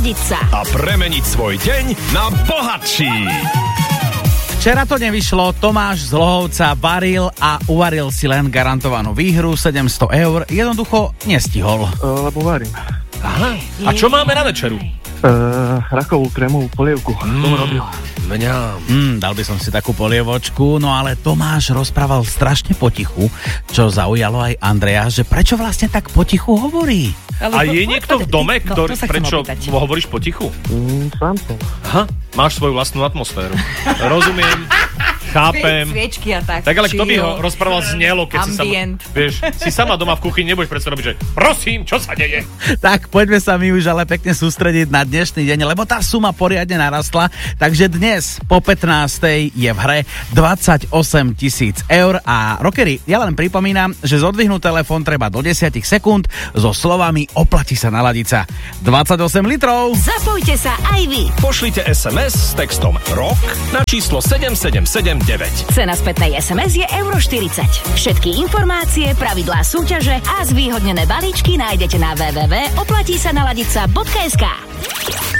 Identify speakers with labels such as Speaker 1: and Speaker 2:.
Speaker 1: Naladiť sa
Speaker 2: a premeniť svoj deň na bohatší.
Speaker 3: Včera to nevyšlo, Tomáš z Lohovca varil a uvaril si len garantovanú výhru 700 eur, jednoducho nestihol.
Speaker 4: Lebo varím.
Speaker 2: Aha. A čo máme na večeru?
Speaker 4: Rakovú krémovú polievku.
Speaker 3: Dal by som si takú polievočku, no ale Tomáš rozprával strašne potichu, čo zaujalo aj Andreja, že prečo vlastne tak potichu hovorí.
Speaker 2: A je niekto v dome, prečo hovoríš potichu?
Speaker 4: Sám som.
Speaker 2: Aha, máš svoju vlastnú atmosféru. Rozumiem, chápem.
Speaker 5: Sviečky a tak.
Speaker 2: Tak ale kto by ho rozprával znelo, keď si sama doma v kuchyni, nebudeš predsa robiť, že prosím, čo sa deje?
Speaker 3: Tak poďme sa my už ale pekne sústrediť na dnešný deň, lebo tá suma poriadne narastla, takže dnes po 15. je v hre 28 000 eur a rockery, ja len pripomínam, že zodvihnúť telefón treba do 10 sekúnd so slovami oplatí sa naladiť sa. 28 litrov.
Speaker 1: Zapojte sa aj vy.
Speaker 2: Pošlite SMS s textom ROK na číslo 7779.
Speaker 1: Cena spätnej SMS je €40. Všetky informácie, pravidlá súťaže a zvýhodnené balíčky nájdete na www.oplatísanaladiť.sk.